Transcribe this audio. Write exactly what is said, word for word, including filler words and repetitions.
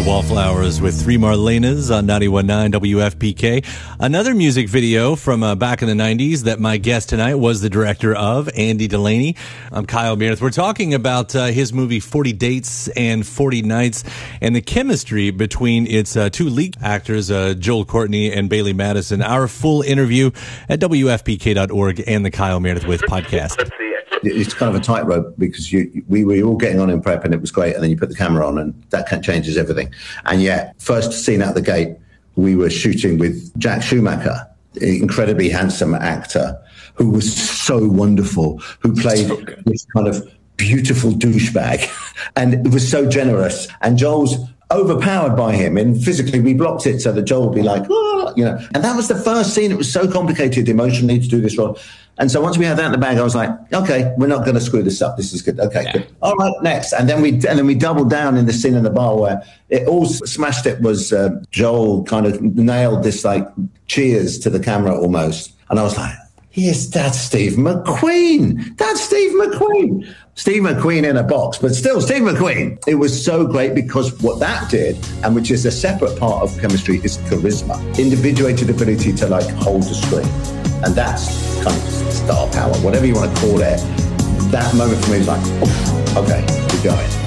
Wallflowers with Three Marlenas on ninety-one point nine W F P K. Another music video from uh, back in the nineties that my guest tonight was the director of, Andy Delaney. I'm Kyle Meredith. We're talking about uh, his movie forty Dates and forty Nights and the chemistry between its uh, two lead actors, uh, Joel Courtney and Bailey Madison. Our full interview at W F P K dot org and the Kyle Meredith With podcast. It's kind of a tightrope because you, we were all getting on in prep and it was great, and then you put the camera on and that kind of changes everything. And yet, first scene out the gate, we were shooting with Jack Schumacher, an incredibly handsome actor who was so wonderful, who played so this kind of beautiful douchebag and was so generous. And Joel's overpowered by him, and physically we blocked it so that Joel would be like, oh, you know. And that was the first scene. It was so complicated emotionally to do this role. And so once we had that in the bag, I was like, okay, we're not going to screw this up. This is good. Okay, yeah. Good. All right, next. And then we and then we doubled down in the scene in the bar where it all smashed. It was uh, Joel kind of nailed this like cheers to the camera almost. And I was like, yes, that's Steve McQueen. That's Steve McQueen. Steve McQueen in a box, but still Steve McQueen. It was so great because what that did, and which is a separate part of chemistry, is charisma, individuated ability to like hold the screen. And that's kind of star power, whatever you want to call it. That moment for me is like, okay, we're going.